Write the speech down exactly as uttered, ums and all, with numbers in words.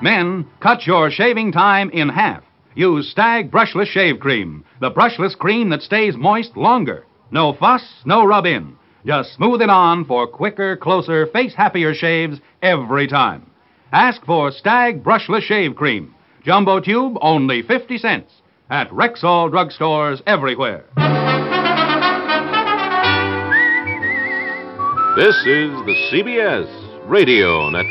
Men, cut your shaving time in half. Use Stag Brushless Shave Cream, the brushless cream that stays moist longer. No fuss, no rub-in. Just smooth it on for quicker, closer, face-happier shaves every time. Ask for Stag Brushless Shave Cream. Jumbo tube, only fifty cents. At Rexall drugstores everywhere. This is the C B S Radio Network.